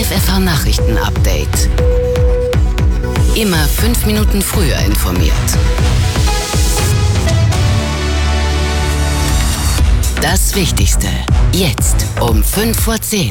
FFH Nachrichten-Update. Immer 5 Minuten früher informiert. Das Wichtigste jetzt um 5:10 Uhr.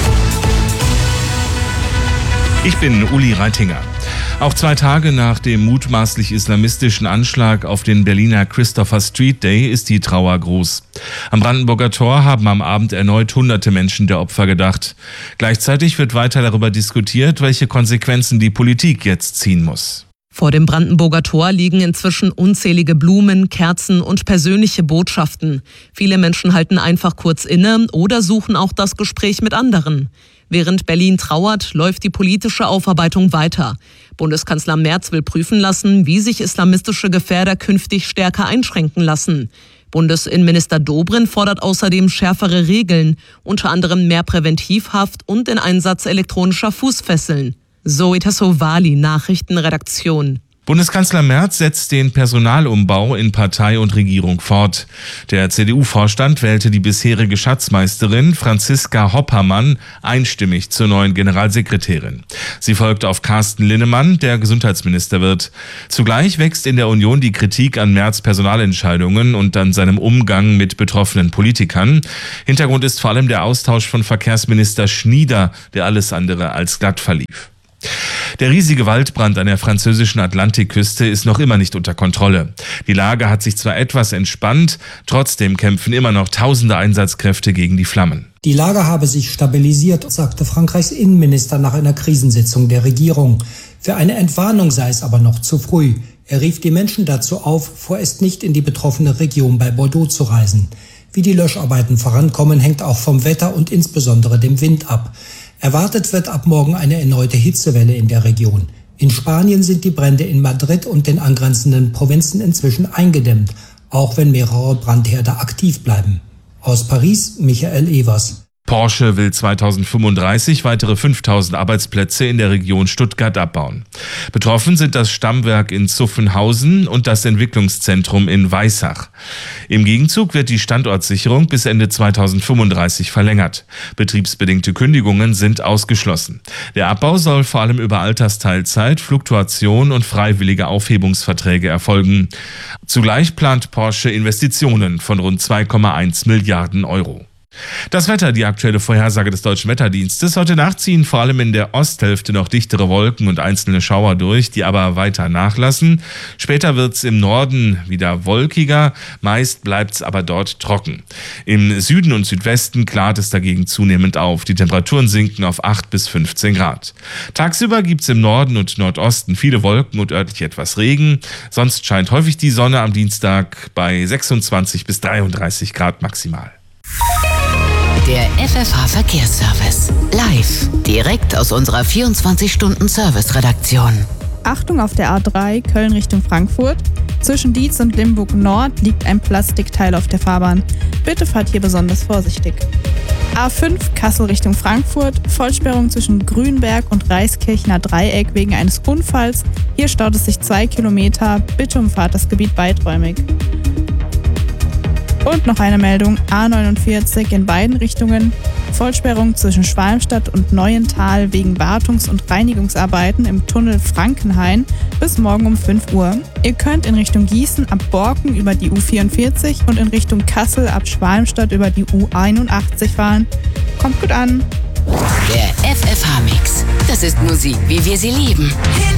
Ich bin Uli Reitinger. Auch 2 Tage nach dem mutmaßlich islamistischen Anschlag auf den Berliner Christopher Street Day ist die Trauer groß. Am Brandenburger Tor haben am Abend erneut hunderte Menschen der Opfer gedacht. Gleichzeitig wird weiter darüber diskutiert, welche Konsequenzen die Politik jetzt ziehen muss. Vor dem Brandenburger Tor liegen inzwischen unzählige Blumen, Kerzen und persönliche Botschaften. Viele Menschen halten einfach kurz inne oder suchen auch das Gespräch mit anderen. Während Berlin trauert, läuft die politische Aufarbeitung weiter. Bundeskanzler Merz will prüfen lassen, wie sich islamistische Gefährder künftig stärker einschränken lassen. Bundesinnenminister Dobrindt fordert außerdem schärfere Regeln, unter anderem mehr Präventivhaft und den Einsatz elektronischer Fußfesseln. Zoe Tassovali, Nachrichtenredaktion. Bundeskanzler Merz setzt den Personalumbau in Partei und Regierung fort. Der CDU-Vorstand wählte die bisherige Schatzmeisterin Franziska Hoppermann einstimmig zur neuen Generalsekretärin. Sie folgt auf Carsten Linnemann, der Gesundheitsminister wird. Zugleich wächst in der Union die Kritik an Merz' Personalentscheidungen und an seinem Umgang mit betroffenen Politikern. Hintergrund ist vor allem der Austausch von Verkehrsminister Schnieder, der alles andere als glatt verlief. Der riesige Waldbrand an der französischen Atlantikküste ist noch immer nicht unter Kontrolle. Die Lage hat sich zwar etwas entspannt, trotzdem kämpfen immer noch tausende Einsatzkräfte gegen die Flammen. Die Lage habe sich stabilisiert, sagte Frankreichs Innenminister nach einer Krisensitzung der Regierung. Für eine Entwarnung sei es aber noch zu früh. Er rief die Menschen dazu auf, vorerst nicht in die betroffene Region bei Bordeaux zu reisen. Wie die Löscharbeiten vorankommen, hängt auch vom Wetter und insbesondere dem Wind ab. Erwartet wird ab morgen eine erneute Hitzewelle in der Region. In Spanien sind die Brände in Madrid und den angrenzenden Provinzen inzwischen eingedämmt, auch wenn mehrere Brandherde aktiv bleiben. Aus Paris, Michael Evers. Porsche will 2035 weitere 5000 Arbeitsplätze in der Region Stuttgart abbauen. Betroffen sind das Stammwerk in Zuffenhausen und das Entwicklungszentrum in Weissach. Im Gegenzug wird die Standortsicherung bis Ende 2035 verlängert. Betriebsbedingte Kündigungen sind ausgeschlossen. Der Abbau soll vor allem über Altersteilzeit, Fluktuation und freiwillige Aufhebungsverträge erfolgen. Zugleich plant Porsche Investitionen von rund 2,1 Milliarden Euro. Das Wetter, die aktuelle Vorhersage des Deutschen Wetterdienstes. Heute Nacht ziehen vor allem in der Osthälfte noch dichtere Wolken und einzelne Schauer durch, die aber weiter nachlassen. Später wird's im Norden wieder wolkiger, meist bleibt's aber dort trocken. Im Süden und Südwesten klart es dagegen zunehmend auf. Die Temperaturen sinken auf 8 bis 15 Grad. Tagsüber gibt's im Norden und Nordosten viele Wolken und örtlich etwas Regen. Sonst scheint häufig die Sonne am Dienstag bei 26 bis 33 Grad maximal. Der FFH Verkehrsservice. Live. Direkt aus unserer 24-Stunden-Service-Redaktion. Achtung auf der A3 Köln Richtung Frankfurt. Zwischen Dietz und Limburg Nord liegt ein Plastikteil auf der Fahrbahn. Bitte fahrt hier besonders vorsichtig. A5 Kassel Richtung Frankfurt. Vollsperrung zwischen Grünberg und Reiskirchner Dreieck wegen eines Unfalls. Hier staut es sich 2 Kilometer. Bitte umfahrt das Gebiet weiträumig. Und noch eine Meldung, A49 in beiden Richtungen, Vollsperrung zwischen Schwalmstadt und Neuental wegen Wartungs- und Reinigungsarbeiten im Tunnel Frankenhain bis morgen um 5 Uhr. Ihr könnt in Richtung Gießen ab Borken über die U44 und in Richtung Kassel ab Schwalmstadt über die U81 fahren. Kommt gut an! Der FFH-Mix. Das ist Musik, wie wir sie lieben.